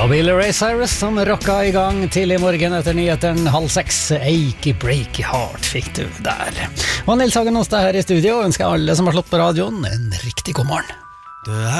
Billy Ray Cyrus som rocka I gang til I morgen etter nyheten 5:30. Achy Breaky Heart fikk du der. Og Nils Hagen hos deg her I studio ønsker alle som har slått på radioen en riktig god morgen.